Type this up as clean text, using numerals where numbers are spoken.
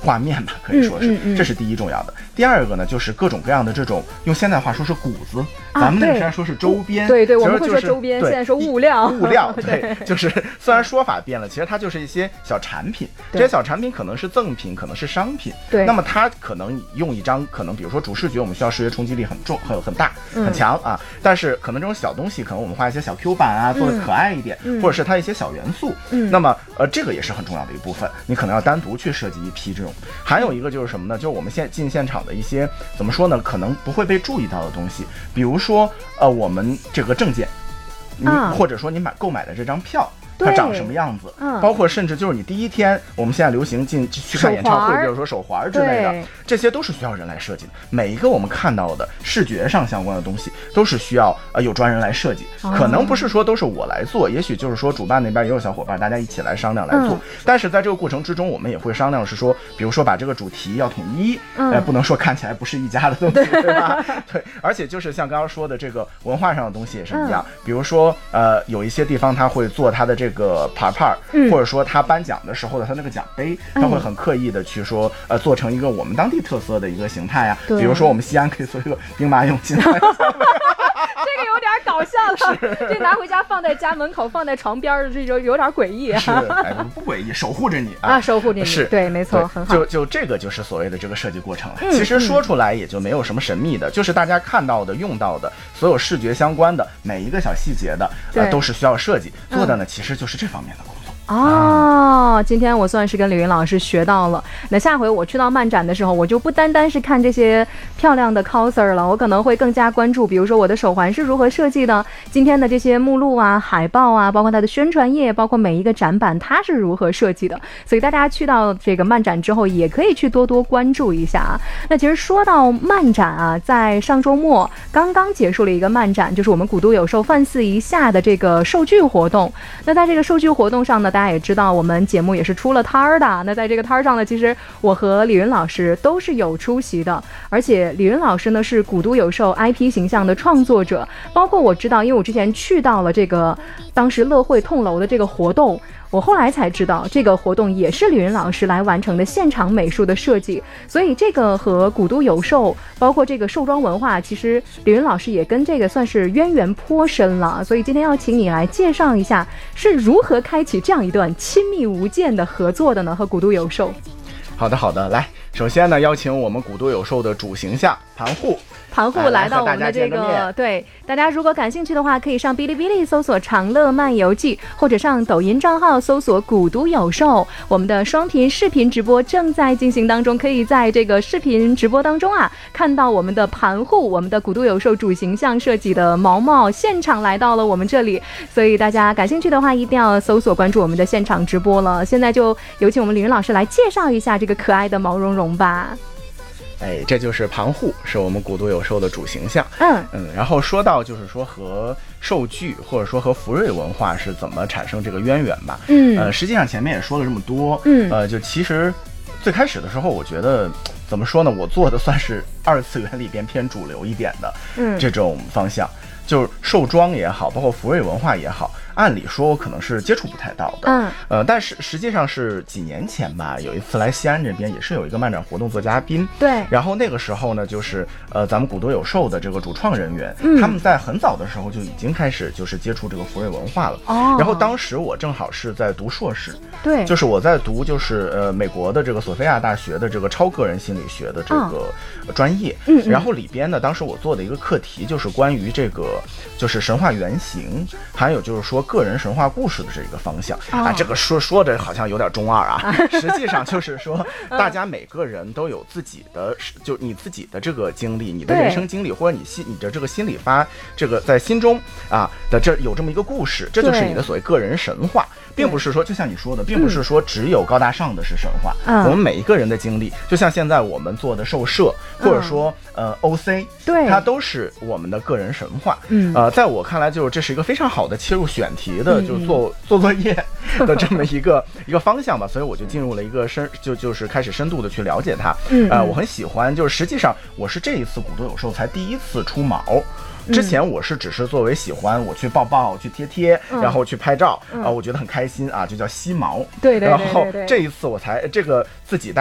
画面吧，可以说是，这是第一重要的。第二个呢，就是各种各样的这种，用现代话说是骨子，咱们那个时代说是周边， 对，我们会说周边，现在说物料， 对，就是虽然说法变了，其实它就是一些小产品，这些小产品可能是赠品，可能是商品， 对， 那么它可能你用一张，可能比如说主视觉，我们需要视觉冲击力很重、很大、很强啊，但是可能这种小东西，可能我们画一些小 Q 版啊，做的可爱一点，或者是它一些小元素，那么这个也是很重要的一部分，你可能要单独去设计一批这种。还有一个就是什么呢？就是我们进现场的一些怎么说呢？可能不会被注意到的东西，比如说我们这个证件，或者说你购买的这张票。它长什么样子，包括甚至就是你第一天，我们现在流行去看演唱会，比如说手环之类的，这些都是需要人来设计的。每一个我们看到的视觉上相关的东西，都是需要有专人来设计。可能不是说都是我来做，也许就是说主办那边也有小伙伴，大家一起来商量来做。但是在这个过程之中，我们也会商量是说，比如说把这个主题要统一，不能说看起来不是一家的东西，对吧？对，而且就是像刚刚说的这个文化上的东西也是一样，比如说有一些地方他会做他的这个牌，或者说他颁奖的时候的他那个奖杯，他会很刻意的去说做成一个我们当地特色的一个形态啊，比如说我们西安可以做一个兵马俑进来。 这个有点搞笑了，这拿回家放在家门口，放在床边的这种有点诡异。 是，不诡异，守护着你守护着你， 是， 对，没错，很好。 就这个就是所谓的这个设计过程了。其实说出来也就没有什么神秘的，就是大家看到的、用到的所有视觉相关的每一个小细节的，都是需要设计做的呢。其实就是这方面的工作。 今天我算是跟李云老师学到了。那下回我去到漫展的时候，我就不单单是看这些漂亮的 coser 了，我可能会更加关注，比如说我的手环是如何设计的，今天的这些目录啊、海报啊，包括它的宣传页，包括每一个展板它是如何设计的。所以大家去到这个漫展之后，也可以去多多关注一下。那其实说到漫展啊，在上周末刚刚结束了一个漫展，就是我们古都有售范四一下的这个售剧活动。那在这个售剧活动上呢，大家也知道我们节目也是出了摊儿的。那在这个摊儿上呢，其实我和李云老师都是有出席的，而且李云老师呢是古都有售 IP 形象的创作者，包括我知道，因为我之前去到了这个当时乐汇痛楼的这个活动，我后来才知道这个活动也是李云老师来完成的现场美术的设计，所以这个和古都有售包括这个寿庄文化，其实李云老师也跟这个算是渊源颇深了。所以今天要请你来介绍一下是如何开启这样一段亲密无间的合作的呢？和古都有售。 好的，来，首先呢，邀请我们古都有售的主形象盘户来到我们的这个，对，大家如果感兴趣的话，可以上哔哩哔哩搜索长乐漫游记，或者上抖音账号搜索古都有售。我们的双屏视频直播正在进行当中，可以在这个视频直播当中看到我们的盘户，我们的古都有售主形象设计的毛毛现场来到了我们这里，所以大家感兴趣的话，一定要搜索关注我们的现场直播了。现在就有请我们李云老师来介绍一下这个可爱的毛茸茸吧。 这就是盘户，是我们古都有售的主形象。然后说到就是说和售剧或者说和福瑞文化是怎么产生这个渊源吧。实际上前面也说了这么多。就其实最开始的时候，我觉得怎么说呢，我做的算是二次元里边偏主流一点的这种方向，就是寿庄也好，包括福瑞文化也好。按理说我可能是接触不太到的，但是实际上是几年前吧，有一次来西安这边也是有一个漫展活动做嘉宾， 对， 然后那个时候呢，就是咱们古都有售的这个主创人员，他们在很早的时候就已经开始就是接触这个福瑞文化了。然后当时我正好是在读硕士， 对， 就是我在读就是美国的这个索菲亚大学的这个超个人心理学的这个专业，然后里边呢，当时我做的一个课题就是关于这个就是神话原型，还有就是说个人神话故事的这个方向这个说着好像有点中二实际上就是说大家每个人都有自己的就你自己的这个经历，你的人生经历，或者你的这个心理这个在心中的这有这么一个故事，这就是你的所谓个人神话，并不是说就像你说的，并不是说只有高大上的是神话，我们每一个人的经历，就像现在我们做的授社，或者说OC， 对， 它都是我们的个人神话。在我看来，就是这是一个非常好的切入选题的，就做作业的这么一个方向吧。所以我就进入了一个就是开始深度的去了解它。我很喜欢，就是实际上我是这一次古都有售才第一次出毛。之前我是只是作为喜欢，我去抱去贴，然后去拍照我觉得很开心就叫吸毛。 对， 然后这一次我才这个自己